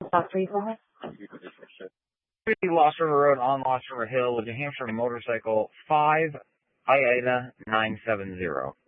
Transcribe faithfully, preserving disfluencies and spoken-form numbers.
Stop three for me. Lost River Road on Lost River Hill with New Hampshire motorcycle five Iota nine seven zero.